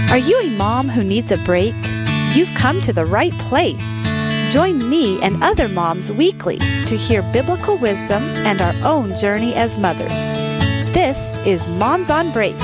Are you a mom who needs a break? You've come to the right place. Join me and other moms weekly to hear biblical wisdom and our own journey as mothers. This is Moms on Break.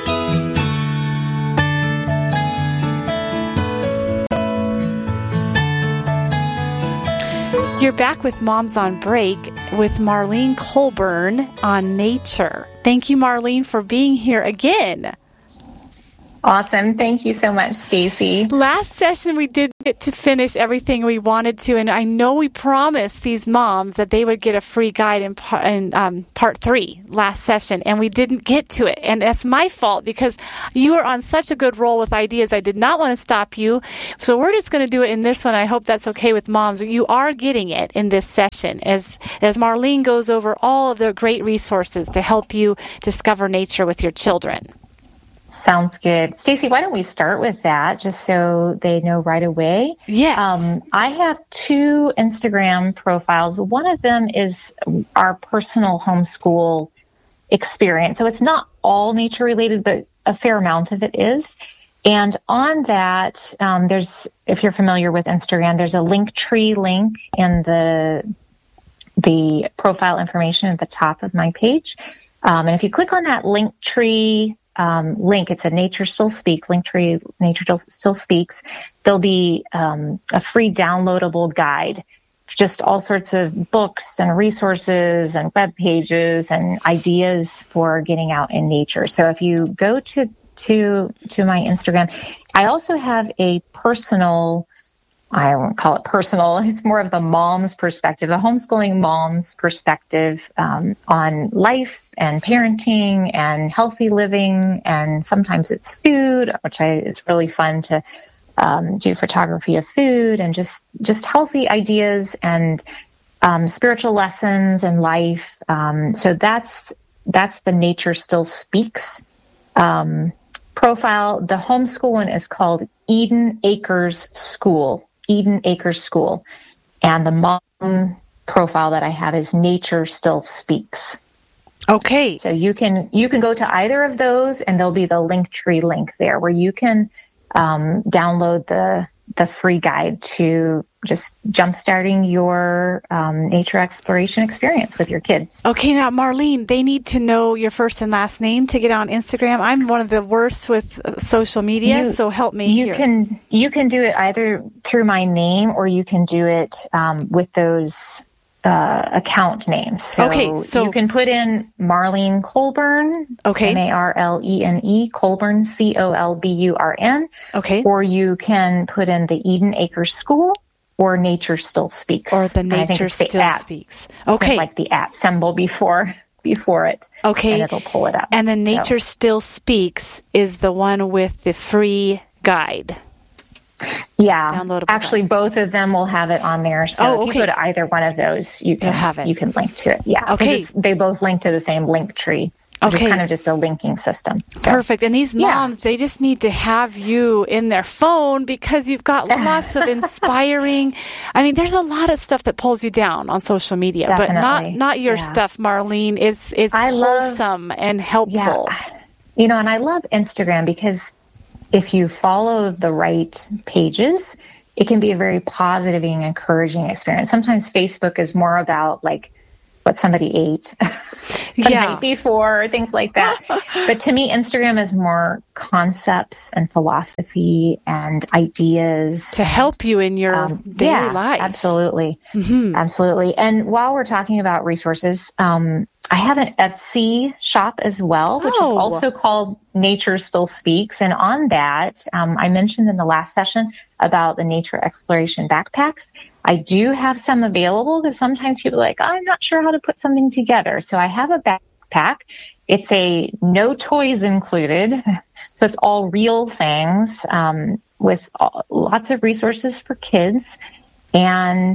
You're back with Moms on Break with Marlene Colburn on nature. Thank you, Marlene, for being here again. Awesome. Thank you so much, Stacy. Last session, we did get to finish everything we wanted to, and I know we promised these moms that they would get a free guide in part 3 last session, and we didn't get to it, and that's my fault because you were on such a good roll with ideas. I did not want to stop you, so we're just going to do it in this one. I hope that's okay with moms. You are getting it in this session as Marlene goes over all of the great resources to help you discover nature with your children. Sounds good. Stacy, why don't we start with that just so they know right away? Yes. I have 2 Instagram profiles. One of them is our personal homeschool experience. So it's not all nature related, but a fair amount of it is. And on that, if you're familiar with Instagram, there's a Linktree link in the profile information at the top of my page. And if you click on that Linktree link, it's a Nature Still Speaks, Linktree Nature Still Speaks. There'll be a free downloadable guide, just all sorts of books and resources and web pages and ideas for getting out in nature. So if you go to my Instagram, I also have a personal, I won't call it personal, it's more of the mom's perspective, the homeschooling mom's perspective on life and parenting and healthy living. And sometimes it's food, it's really fun to do photography of food and just healthy ideas and spiritual lessons in life. So that's the Nature Still Speaks profile. The homeschool one is called Eden Acres School. Eden Acres School. And the mom profile that I have is Nature Still Speaks. Okay. So you can go to either of those and there'll be the Linktree link there where you can download the free guide to just jumpstarting your nature exploration experience with your kids. Okay, now Marlene, they need to know your first and last name to get on Instagram. I'm one of the worst with social media, so help me here. You can do it either through my name or you can do it with those account names. So you can put in Marlene Colburn, okay, Marlene Colburn, Colburn. Okay. Or you can put in the Eden Acres School or Nature Still Speaks. Or the Nature Still Speaks. Okay. Like the @ symbol before it. Okay. And it'll pull it up. And the Nature Still Speaks is the one with the free guide. Yeah, actually, both of them will have it on there. So if you go to either one of those, you can have it. You can link to it. Yeah, okay. They both link to the same Linktree, which is kind of just a linking system. So, perfect. And these moms, they just need to have you in their phone because you've got lots of inspiring. I mean, there's a lot of stuff that pulls you down on social media, definitely. but not your stuff, Marlene. It's wholesome and helpful. Yeah. And I love Instagram because if you follow the right pages, it can be a very positive and encouraging experience. Sometimes Facebook is more about like what somebody ate the night before, things like that. But to me, Instagram is more concepts and philosophy and ideas. To help you in your daily life. Absolutely. Mm-hmm. Absolutely. And while we're talking about resources, I have an Etsy shop as well, which is also called Nature Still Speaks. And on that, I mentioned in the last session about the nature exploration backpacks. I do have some available because sometimes people are like, I'm not sure how to put something together. So I have a backpack. It's a no toys included. So it's all real things with lots of resources for kids. And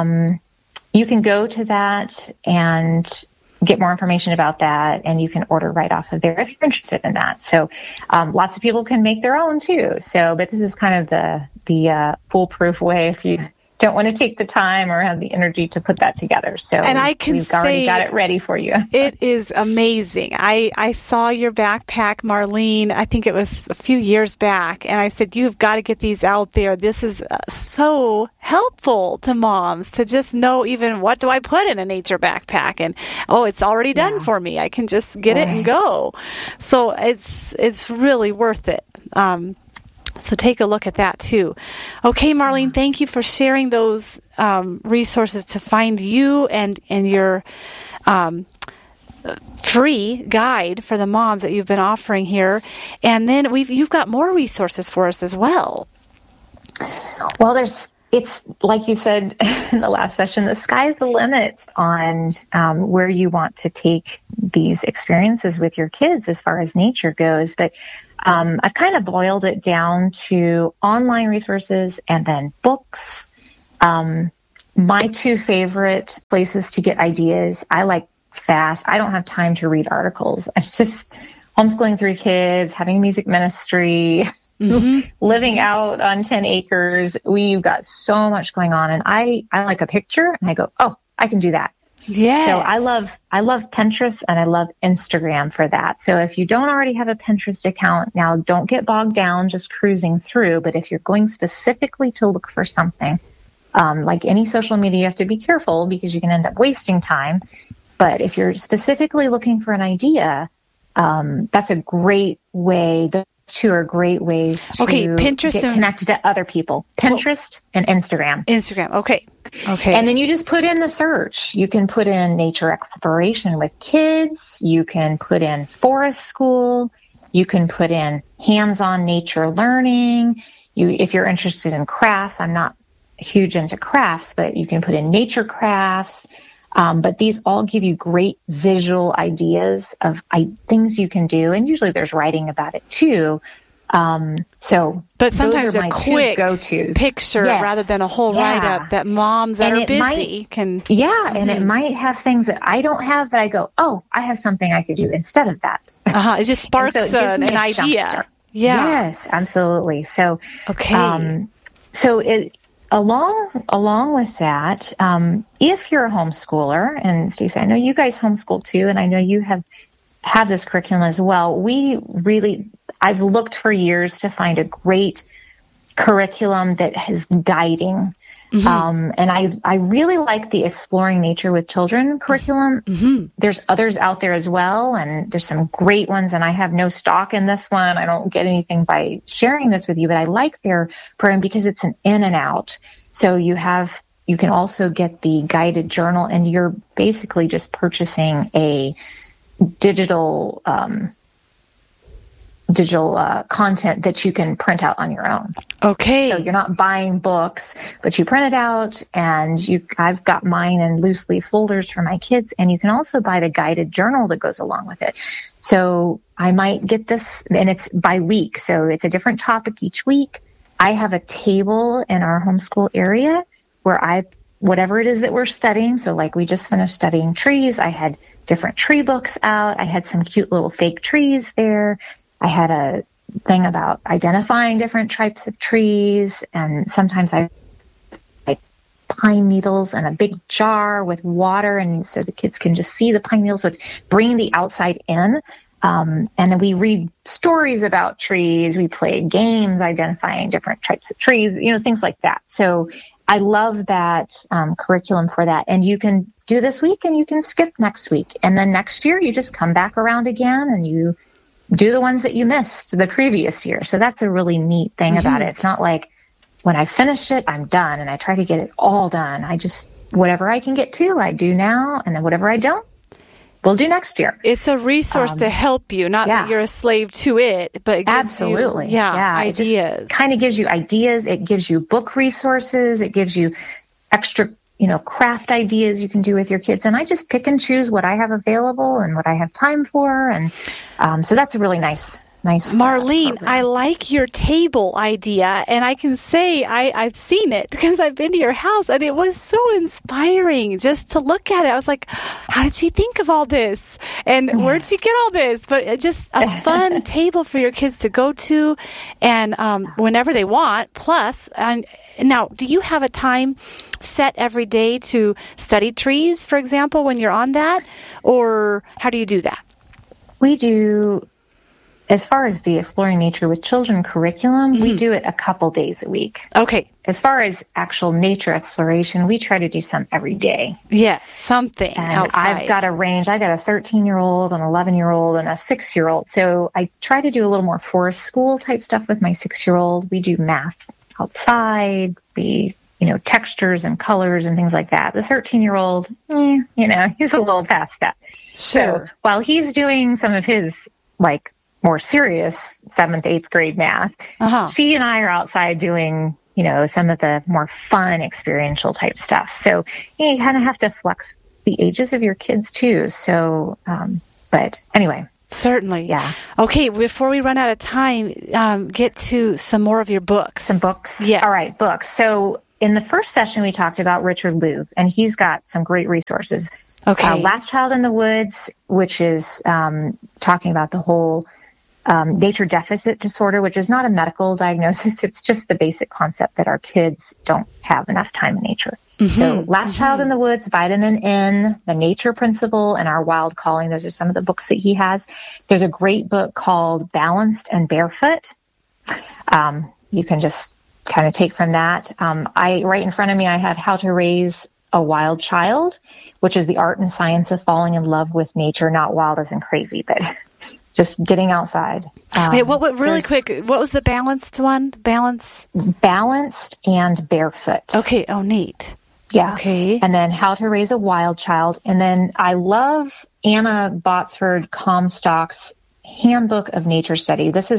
you can go to that and get more information about that, and you can order right off of there if you're interested in that. So lots of people can make their own too. So, but this is kind of the foolproof way if you don't want to take the time or have the energy to put that together. So and I can we've already got it ready for you. It is amazing. I saw your backpack, Marlene, I think it was a few years back, and I said, you've got to get these out there. This is so helpful to moms to just know even what do I put in a nature backpack, and it's already done for me. I can just get it and go. So it's really worth it. So take a look at that too. Okay, Marlene, thank you for sharing those resources to find you and your free guide for the moms that you've been offering here. And then you've got more resources for us as well. Well, it's like you said in the last session, the sky's the limit on where you want to take these experiences with your kids as far as nature goes. But I've kind of boiled it down to online resources and then books. My two favorite places to get ideas, I like fast. I don't have time to read articles. It's just homeschooling 3 kids, having music ministry, living out on 10 acres. We've got so much going on, and I like a picture and I go, I can do that. Yeah. So I love Pinterest and I love Instagram for that. So if you don't already have a Pinterest account, now don't get bogged down just cruising through. But if you're going specifically to look for something, like any social media, you have to be careful because you can end up wasting time. But if you're specifically looking for an idea, that's a great way. The two are great ways to Pinterest get connected to other people. Pinterest and Instagram. Instagram. Okay. And then you just put in the search. You can put in nature exploration with kids. You can put in forest school. You can put in hands-on nature learning. If you're interested in crafts, I'm not huge into crafts, but you can put in nature crafts. But these all give you great visual ideas of things you can do. And usually there's writing about it too. But sometimes a quick go-tos. Picture rather than a whole write-up that moms that are busy can. Yeah, and it might have things that I don't have, but I go, I have something I could do instead of that. It just sparks an idea. Yeah. Yes, absolutely. So, okay. Along with that, if you're a homeschooler, and Stacey, I know you guys homeschool too, and I know you have had this curriculum as well. I've looked for years to find a great curriculum that is guiding. And I really like the Exploring Nature with Children curriculum. There's others out there as well, and there's some great ones, and I have no stock in this one. I don't get anything by sharing this with you, but I like their program because it's an in and out. So you can also get the guided journal, and you're basically just purchasing a digital content that you can print out on your own. Okay. So you're not buying books, but you print it out, and I've got mine in loose leaf folders for my kids, and you can also buy the guided journal that goes along with it. So I might get this, and it's by week. So it's a different topic each week. I have a table in our homeschool area where whatever it is that we're studying. So like we just finished studying trees. I had different tree books out. I had some cute little fake trees there. I had a thing about identifying different types of trees, and sometimes I like pine needles in a big jar with water, and so the kids can just see the pine needles. So it's bringing the outside in. And then we read stories about trees. We play games identifying different types of trees, things like that. So I love that curriculum for that. And you can do this week and you can skip next week. And then next year you just come back around again and you do the ones that you missed the previous year. So that's a really neat thing about it. It's not like when I finish it, I'm done, and I try to get it all done. Whatever I can get to, I do now, and then whatever I don't, we'll do next year. It's a resource to help you, not that you're a slave to it, but it gives you ideas. It kind of gives you ideas. It gives you book resources. It gives you extra craft ideas you can do with your kids. And I just pick and choose what I have available and what I have time for. And so that's a really nice. Marlene, I like your table idea, and I can say I've seen it because I've been to your house, and it was so inspiring just to look at it. I was like, how did she think of all this? And where'd she get all this? But just a fun table for your kids to go to and whenever they want. Plus, Now, do you have a time set every day to study trees, for example, when you're on that? Or how do you do that? We do, as far as the Exploring Nature with Children curriculum, we do it a couple days a week. Okay. As far as actual nature exploration, we try to do some every day. Yes, something and outside. I've got a range. I got a 13-year-old, an 11-year-old, and a 6-year-old. So I try to do a little more forest school type stuff with my 6-year-old. We do math outside. We, textures and colors and things like that. The 13-year-old, he's a little past that. Sure. So while he's doing some of his, more serious 7th, 8th grade math, she and I are outside doing, some of the more fun experiential type stuff. So you kind of have to flex the ages of your kids too. So, but anyway. Certainly. Yeah. Okay, before we run out of time, get to some more of your books. Some books? Yes. All right, books. So in the first session, we talked about Richard Louv, and he's got some great resources. Okay. Last Child in the Woods, which is talking about the whole nature deficit disorder, which is not a medical diagnosis. It's just the basic concept that our kids don't have enough time in nature. So Last Child in the Woods, Vitamin N, The Nature Principle, and Our Wild Calling. Those are some of the books that he has. There's a great book called Balanced and Barefoot. You can just kind of take from that. Right in front of me, I have How to Raise a Wild Child, which is the art and science of falling in love with nature, not wild as in crazy, but just getting outside. Wait, really quick, what was the balanced one? Balanced and Barefoot. Okay. Oh, neat. Yeah. Okay. And then How to Raise a Wild Child. And then I love Anna Botsford Comstock's Handbook of Nature Study. This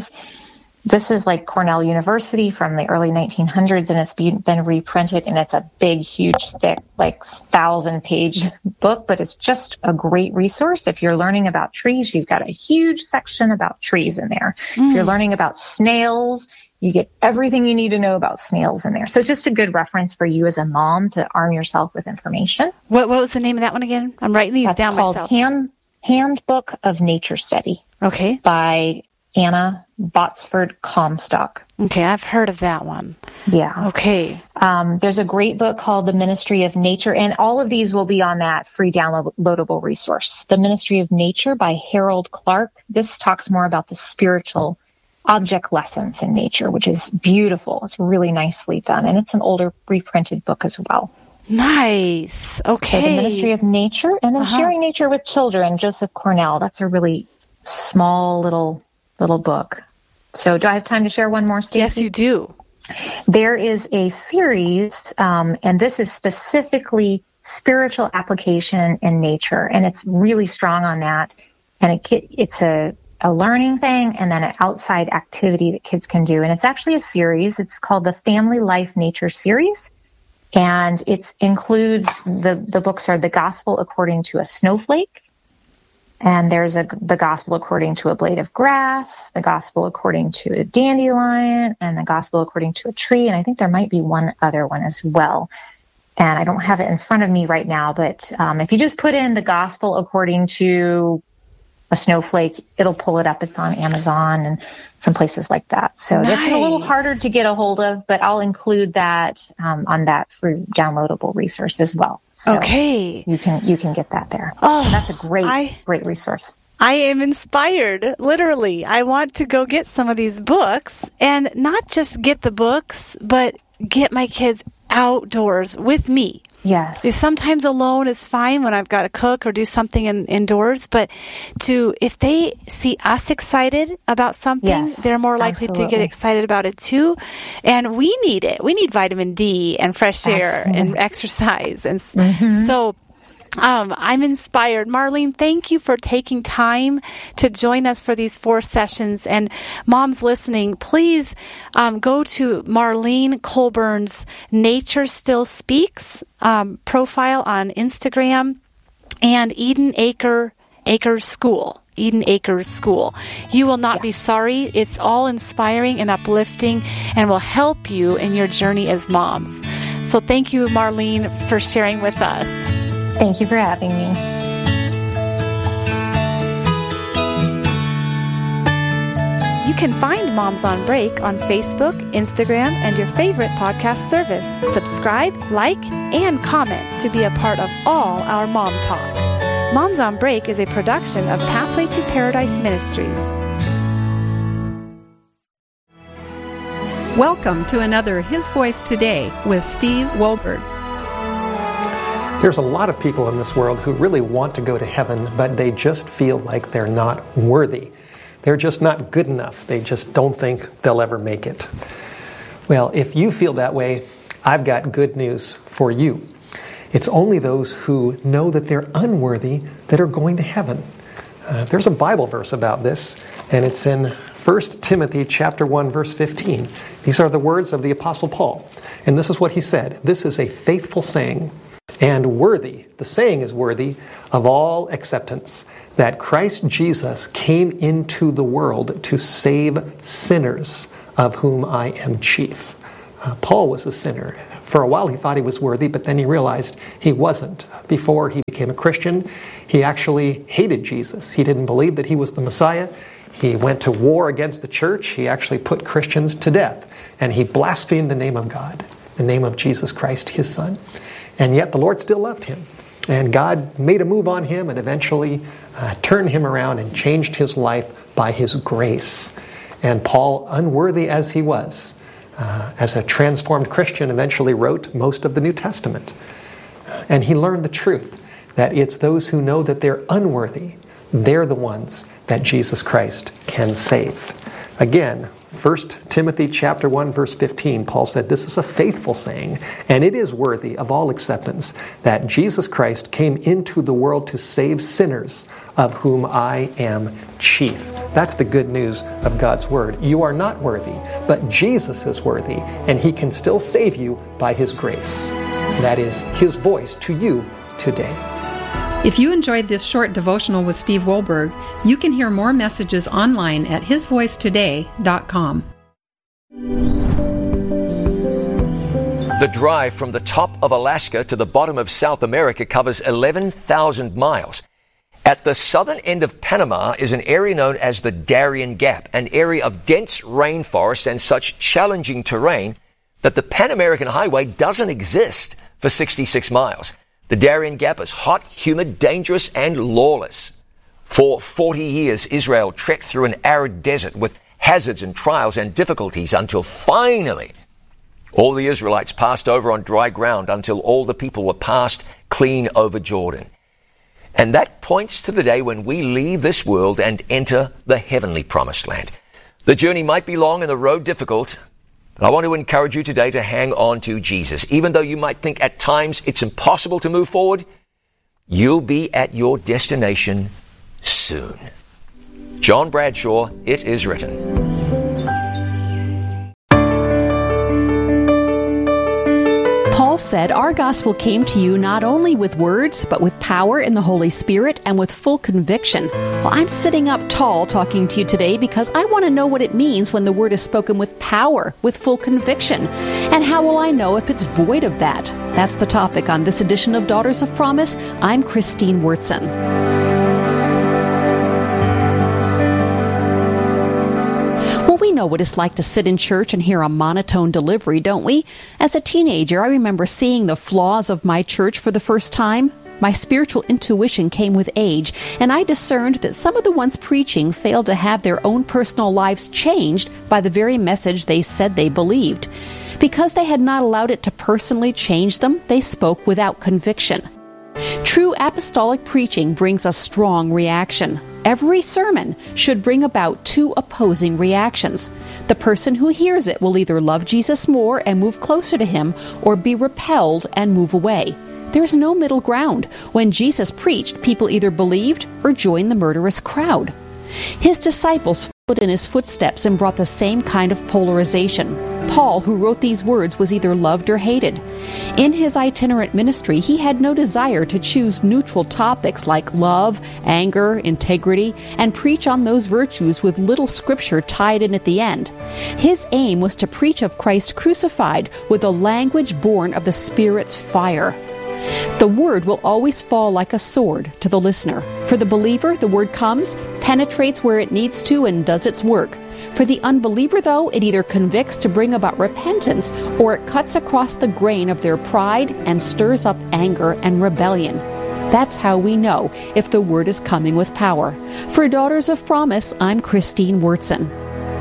is like Cornell University from the early 1900s, and it's been reprinted, and it's a big, huge, thick, 1,000-page book, but it's just a great resource. If you're learning about trees, she's got a huge section about trees in there. If you're learning about snails, you get everything you need to know about snails in there. So it's just a good reference for you as a mom to arm yourself with information. What was the name of that one again? I'm writing these down myself. Handbook of Nature Study. Okay. By Anna Botsford Comstock. Okay, I've heard of that one. Yeah. Okay. There's a great book called The Ministry of Nature, and all of these will be on that free downloadable resource. The Ministry of Nature by Harold Clark. This talks more about the spiritual object lessons in nature, which is beautiful. It's really nicely done, and it's an older reprinted book as well. Nice. Okay. So The Ministry of Nature, and then Sharing Nature with Children, Joseph Cornell. That's a really small little book. So do I have time to share one more, Stacey? Yes, you do. There is a series, and this is specifically spiritual application in nature, and it's really strong on that. And it's a learning thing and then an outside activity that kids can do. And it's actually a series. It's called the Family Life Nature Series. And it includes, the books are The Gospel According to a Snowflake, and there's the Gospel According to a Blade of Grass, the Gospel According to a Dandelion, and the Gospel According to a Tree. And I think there might be one other one as well. And I don't have it in front of me right now, but if you just put in the Gospel According to a Snowflake, it'll pull it up. It's on Amazon and some places like that. So That's a little harder to get a hold of, but I'll include that on that free downloadable resource as well. So okay. You can get that there. Oh, so that's a great resource. I am inspired, literally. I want to go get some of these books, and not just get the books, but get my kids outdoors with me. Yes. Sometimes alone is fine when I've got to cook or do something indoors, but if they see us excited about something, they're more likely to get excited about it too. And we need it. We need vitamin D and fresh air and exercise. And so I'm inspired. Marlene, thank you for taking time to join us for these 4 sessions. And moms listening, please go to Marlene Colburn's Nature Still Speaks profile on Instagram and Eden Acres School. Eden Acres School. You will not be sorry. It's all inspiring and uplifting and will help you in your journey as moms. So thank you, Marlene, for sharing with us. Thank you for having me. You can find Moms on Break on Facebook, Instagram, and your favorite podcast service. Subscribe, like, and comment to be a part of all our Mom Talk. Moms on Break is a production of Pathway to Paradise Ministries. Welcome to another His Voice Today with Steve Wohlberg. There's a lot of people in this world who really want to go to heaven, but they just feel like they're not worthy. They're just not good enough. They just don't think they'll ever make it. Well, if you feel that way, I've got good news for you. It's only those who know that they're unworthy that are going to heaven. There's a Bible verse about this, and it's in 1 Timothy chapter 1, verse 15. These are the words of the Apostle Paul. And this is what he said. This is a faithful saying and worthy, the saying is worthy of all acceptance, that Christ Jesus came into the world to save sinners, of whom I am chief. Paul was a sinner. For a while he thought he was worthy, but then he realized he wasn't. Before he became a Christian, he actually hated Jesus. He didn't believe that he was the Messiah. He went to war against the church. He actually put Christians to death. And he blasphemed the name of God, the name of Jesus Christ, his Son. And yet the Lord still loved him. And God made a move on him and eventually turned him around and changed his life by his grace. And Paul, unworthy as he was, as a transformed Christian, eventually wrote most of the New Testament. And he learned the truth that it's those who know that they're unworthy, they're the ones that Jesus Christ can save. Again, 1 Timothy chapter 1, verse 15, Paul said, this is a faithful saying, and it is worthy of all acceptance, that Jesus Christ came into the world to save sinners, of whom I am chief. That's the good news of God's Word. You are not worthy, but Jesus is worthy, and He can still save you by His grace. That is His voice to you today. If you enjoyed this short devotional with Steve Wohlberg, you can hear more messages online at hisvoicetoday.com. The drive from the top of Alaska to the bottom of South America covers 11,000 miles. At the southern end of Panama is an area known as the Darien Gap, an area of dense rainforest and such challenging terrain that the Pan American Highway doesn't exist for 66 miles. The Darien Gap is hot, humid, dangerous, and lawless. For 40 years, Israel trekked through an arid desert with hazards and trials and difficulties until finally all the Israelites passed over on dry ground, until all the people were passed clean over Jordan. And that points to the day when we leave this world and enter the heavenly promised land. The journey might be long and the road difficult, but I want to encourage you today to hang on to Jesus. Even though you might think at times it's impossible to move forward, you'll be at your destination soon. John Bradshaw, It Is Written. Paul said, our gospel came to you not only with words, but with power in the Holy Spirit and with full conviction. Well, I'm sitting up tall talking to you today because I want to know what it means when the word is spoken with power, with full conviction. And how will I know if it's void of that? That's the topic on this edition of Daughters of Promise. I'm Christine Wurtson. We know what it's like to sit in church and hear a monotone delivery, don't we? As a teenager, I remember seeing the flaws of my church for the first time. My spiritual intuition came with age, and I discerned that some of the ones preaching failed to have their own personal lives changed by the very message they said they believed. Because they had not allowed it to personally change them, they spoke without conviction. True apostolic preaching brings a strong reaction. Every sermon should bring about two opposing reactions. The person who hears it will either love Jesus more and move closer to Him, or be repelled and move away. There's no middle ground. When Jesus preached, people either believed or joined the murderous crowd. His disciples followed in His footsteps and brought the same kind of polarization. Paul, who wrote these words, was either loved or hated. In his itinerant ministry, he had no desire to choose neutral topics like love, anger, integrity, and preach on those virtues with little scripture tied in at the end. His aim was to preach of Christ crucified with a language born of the Spirit's fire. The word will always fall like a sword to the listener. For the believer, the word comes, penetrates where it needs to, and does its work. For the unbeliever, though, it either convicts to bring about repentance, or it cuts across the grain of their pride and stirs up anger and rebellion. That's how we know if the Word is coming with power. For Daughters of Promise, I'm Christine Wurtson.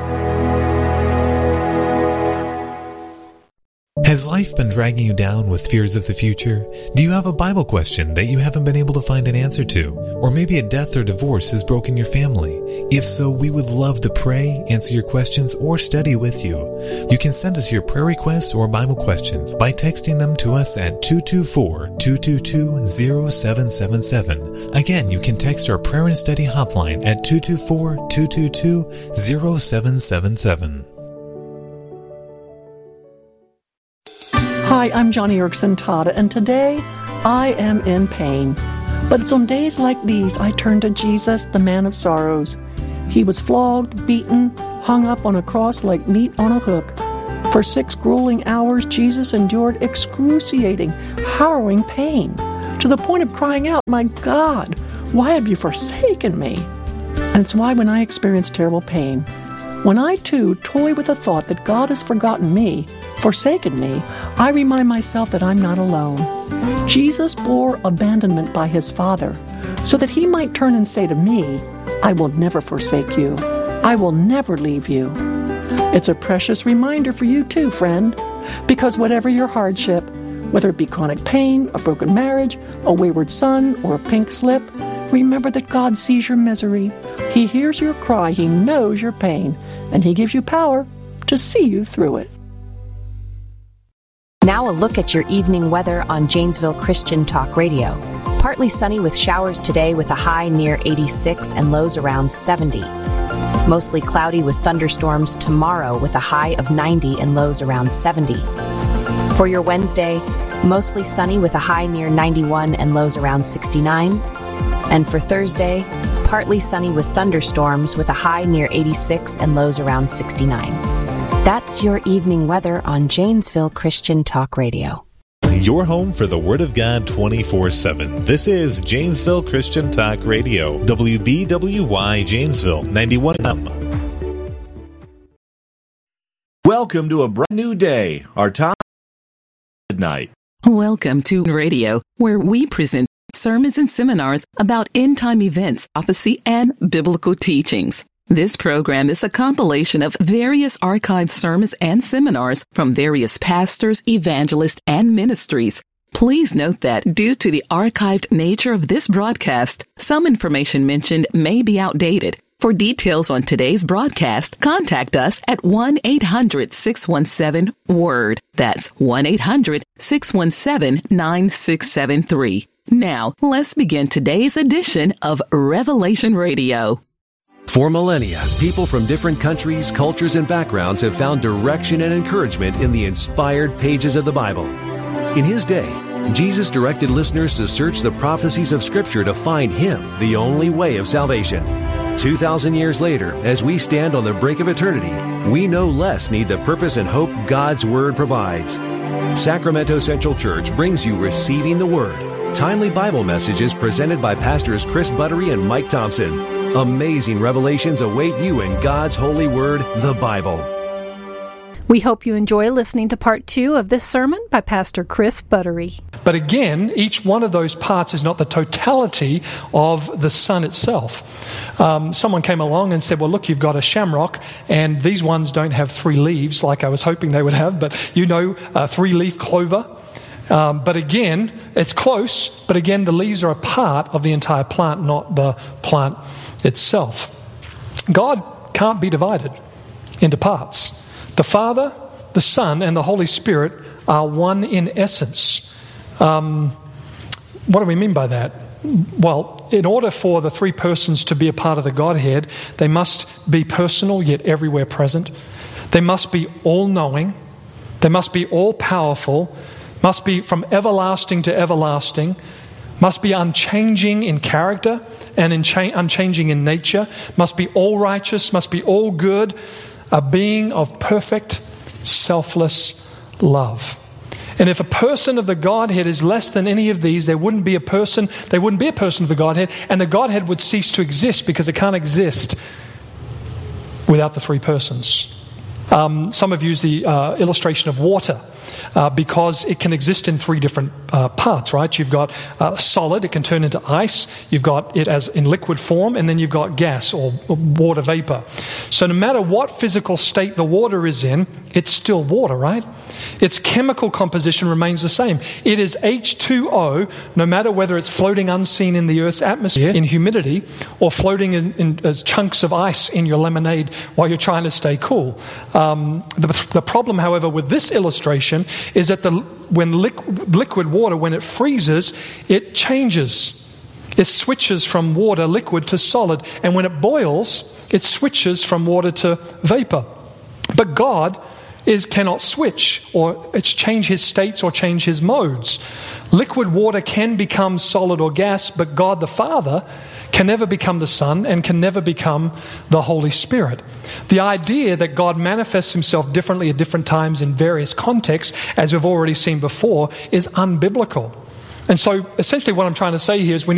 Has life been dragging you down with fears of the future? Do you have a Bible question that you haven't been able to find an answer to? Or maybe a death or divorce has broken your family? If so, we would love to pray, answer your questions, or study with you. You can send us your prayer requests or Bible questions by texting them to us at 224-222-0777. Again, you can text our prayer and study hotline at 224-222-0777. Hi, I'm Johnny Erickson Tada, and today I am in pain. But it's on days like these I turn to Jesus, the man of sorrows. He was flogged, beaten, hung up on a cross like meat on a hook. For 6 grueling hours, Jesus endured excruciating, harrowing pain, to the point of crying out, "My God, why have you forsaken me?" And it's why when I experience terrible pain, when I too toy with the thought that God has forgotten me, forsaken me, I remind myself that I'm not alone. Jesus bore abandonment by his Father so that he might turn and say to me, "I will never forsake you. I will never leave you." It's a precious reminder for you too, friend, because whatever your hardship, whether it be chronic pain, a broken marriage, a wayward son, or a pink slip, remember that God sees your misery. He hears your cry, he knows your pain, and he gives you power to see you through it. Now a look at your evening weather on Janesville Christian Talk Radio. Partly sunny with showers today with a high near 86 and lows around 70. Mostly cloudy with thunderstorms tomorrow with a high of 90 and lows around 70. For your Wednesday, mostly sunny with a high near 91 and lows around 69. And for Thursday, partly sunny with thunderstorms with a high near 86 and lows around 69. That's your evening weather on Janesville Christian Talk Radio. Your home for the Word of God 24/7. This is Janesville Christian Talk Radio, WBWY Janesville 91 FM. Welcome to a brand new day. Our time is midnight. Welcome to radio, where we present sermons and seminars about end-time events, prophecy, and biblical teachings. This program is a compilation of various archived sermons and seminars from various pastors, evangelists, and ministries. Please note that due to the archived nature of this broadcast, some information mentioned may be outdated. For details on today's broadcast, contact us at 1-800-617-WORD. That's 1-800-617-9673. Now, let's begin today's edition of Revelation Radio. For millennia, people from different countries, cultures, and backgrounds have found direction and encouragement in the inspired pages of the Bible. In his day, Jesus directed listeners to search the prophecies of Scripture to find Him, the only way of salvation. 2,000 years later, as we stand on the brink of eternity, we no less need the purpose and hope God's Word provides. Sacramento Central Church brings you Receiving the Word, timely Bible messages presented by Pastors Chris Buttery and Mike Thompson. Amazing revelations await you in God's holy word, the Bible. We hope you enjoy listening to part 2 of this sermon by Pastor Chris Buttery. But again, each one of those parts is not the totality of the sun itself. Someone came along and said, well, look, you've got a shamrock, and these ones don't have 3 leaves like I was hoping they would have, but 3-leaf clover. But again, it's close, but again, the leaves are a part of the entire plant, not the plant itself. God can't be divided into parts. The Father, the Son, and the Holy Spirit are one in essence. What do we mean by that? Well, in order for the 3 persons to be a part of the Godhead, they must be personal yet everywhere present. They must be all-knowing. They must be all-powerful. Must be from everlasting to everlasting, must be unchanging in character and unchanging in nature, must be all righteous, must be all good, a being of perfect, selfless love. And if a person of the Godhead is less than any of these, there wouldn't be a person of the Godhead, and the Godhead would cease to exist, because it can't exist without the three persons. Some have used the illustration of water because it can exist in three different parts, right? You've got solid, it can turn into ice. You've got it as in liquid form, and then you've got gas or water vapor. So no matter what physical state the water is in, it's still water, right? Its chemical composition remains the same. It is H2O, no matter whether it's floating unseen in the Earth's atmosphere in humidity, or floating as chunks of ice in your lemonade while you're trying to stay cool. The problem, however, with this illustration is that when liquid water, when it freezes, it changes. It switches from water, liquid, to solid. And when it boils, it switches from water to vapor. But God cannot switch or change his states or change his modes. Liquid water can become solid or gas, but God the Father can never become the Son and can never become the Holy Spirit. The idea that God manifests himself differently at different times in various contexts, as we've already seen before, is unbiblical. And so essentially what I'm trying to say here is we need